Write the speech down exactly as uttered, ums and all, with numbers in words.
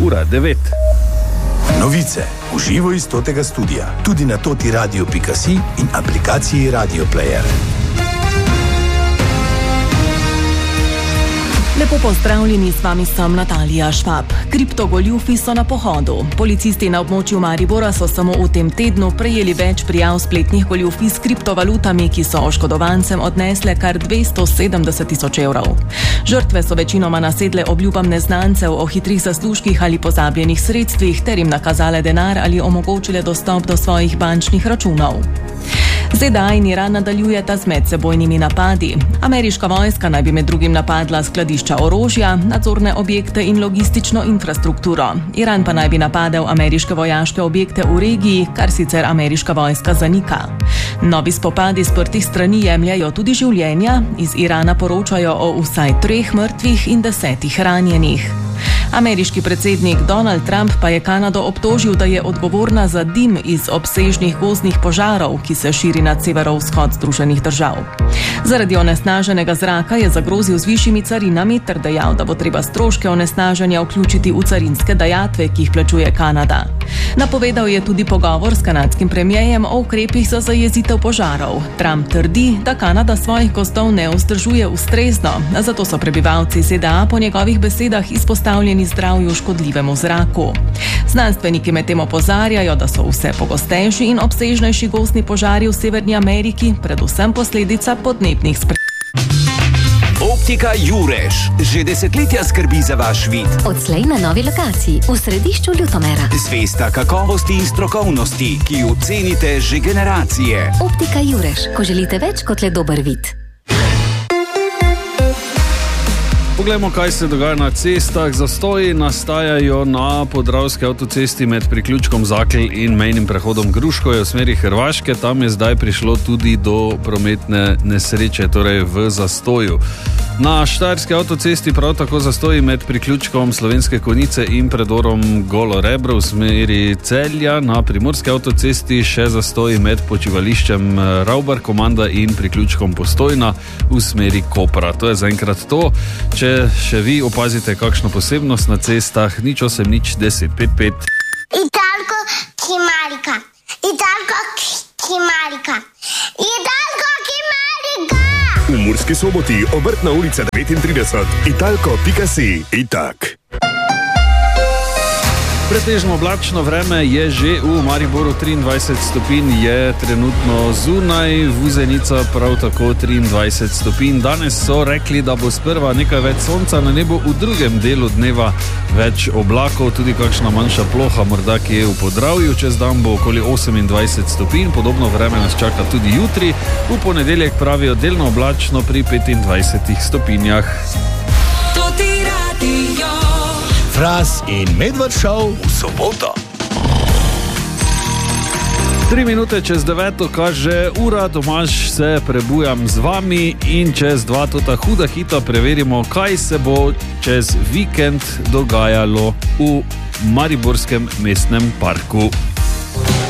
ura devet. Novice v živo iz totega studia, tudi na toti radio pika si in aplikaciji Radio Player. Lepo pozdravljeni, s vami sem Natalija Švab. Kriptogoljufi so na pohodu. Policisti na območju Maribora so samo v tem tednu prejeli več prijav spletnih goljufij s kriptovalutami, ki so oškodovancem odnesle kar dvesto sedemdeset tisoč evrov. Žrtve so večinoma nasedle obljubam neznancev o hitrih zaslužkih ali pozabljenih sredstvih ter jim nakazale denar ali omogočile dostop do svojih bančnih računov. ZDA in Iran nadaljujeta z medsebojnimi napadi. Ameriška vojska naj bi med drugim napadla skladišča orožja, nadzorne objekte in logistično infrastrukturo. Iran pa naj bi napadel ameriške vojaške objekte v regiji, kar sicer ameriška vojska zanika. Novi spopadi s sprtih strani jemljajo tudi življenja. Iz Irana poročajo o vsaj treh mrtvih in desetih ranjenih. Ameriški predsednik Donald Trump pa je Kanado obtožil, da je odgovorna za dim iz obsežnih gozdnih požarov, ki se širi nad severovzhod Združenih držav. Zaradi onesnaženega zraka je zagrozil z višjimi carinami ter dejal, da bo treba stroške onesnaženja vključiti v carinske dajatve, ki jih plačuje Kanada. Napovedal je tudi pogovor s kanadskim premierjem o ukrepih za zajezitev požarov. Trump trdi, da Kanada svojih gozdov ne vzdržuje ustrezno, zato so prebivalci ZDA po njegovih besedah izpostavljeni zdravju škodljivemu zraku. Znanstveniki medtem opozarjajo, da so vse pogostejši in obsežnejši gozdni požari v Severni Ameriki, predvsem posledica podnebnih sprememb. Optika Jureš že desetletja skrbi za vaš vid. Odslej na novi lokaciji v središču Ljutomera. Zvesta kakovosti in strokovnosti, ki jo cenite že generacije. Optika Jureš, ko želite več kot le dober vid. Poglejmo, kaj se dogaja na cestah. Zastoji nastajajo na podravski avtocesti med priključkom Zakl in mejnim prehodom Gruškovje v smeri Hrvaške. Tam je zdaj prišlo tudi do prometne nesreče, torej v zastoju. Na štajerski avtocesti prav tako zastoji med priključkom Slovenske Konjice in predorom Golo Rebro v smeri Celja. Na primorski avtocesti še zastoji med počivališčem Ravbar Komanda in priključkom Postojna v smeri Kopra. To je zaenkrat to. Če še vi opazite kakšno posebnost na cestah, nič osem nič deset pet pet. Italko Kimarika. Italko Kimarika. Italko Kimarika. V Murski Soboti, Obrtna ulica devetintrideset. Italko pika si. Itak. Pretežno oblačno vreme je že v Mariboru, triindvajset stopinj je trenutno zunaj, Vuzenica prav tako triindvajset stopinj. Danes so rekli, da bo sprva nekaj več sonca na nebu, v drugem delu dneva več oblakov, tudi kakšna manjša ploha, morda kje v Podravju. Čez dan bo okoli osemindvajset stopinj, podobno vreme nas čaka tudi jutri. V ponedeljek pravijo delno oblačno pri petindvajsetih stopinjah. Fras in Medved Show v soboto. Tri minute čez deveto kaže ura, Tomaž se prebujam z vami in čez dva tota huda hita preverimo, kaj se bo čez vikend dogajalo v Mariborskem mestnem parku.